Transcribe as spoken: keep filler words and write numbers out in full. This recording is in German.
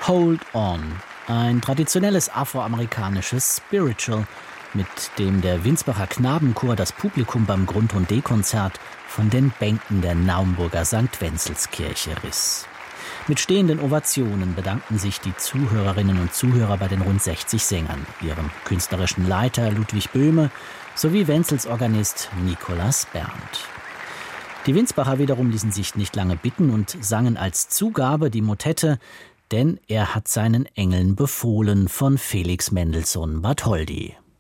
Hold On, ein traditionelles afroamerikanisches Spiritual, mit dem der Winsbacher Knabenchor das Publikum beim Grund- und D-Konzert von den Bänken der Naumburger Sankt Wenzelskirche riss. Mit stehenden Ovationen bedankten sich die Zuhörerinnen und Zuhörer bei den rund sechzig Sängern, ihrem künstlerischen Leiter Ludwig Böhme sowie Wenzels Organist Nikolaus Berndt. Die Winsbacher wiederum ließen sich nicht lange bitten und sangen als Zugabe die Motette »Denn er hat seinen Engeln befohlen« von Felix Mendelssohn Bartholdy.